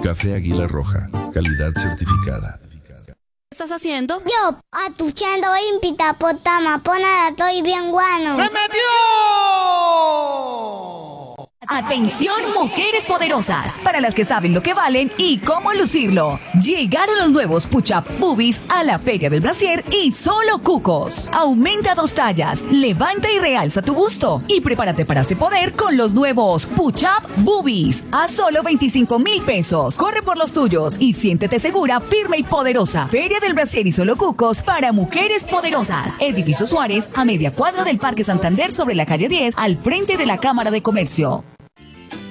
Café Águila Roja, calidad certificada. ¿Qué estás haciendo? Yo, atuchando impita potama, ponada, estoy bien guano. ¡Se metió! Atención, mujeres poderosas, para las que saben lo que valen y cómo lucirlo. Llegaron los nuevos Push-Up Boobies a la Feria del Brasier y solo cucos. Aumenta 2 tallas, levanta y realza tu busto y prepárate para este poder con los nuevos Push-Up Boobies a solo 25,000 pesos. Corre por los tuyos y siéntete segura, firme y poderosa. Feria del Brasier y solo cucos para mujeres poderosas. Edificio Suárez, a media cuadra del Parque Santander, sobre la calle 10, al frente de la Cámara de Comercio.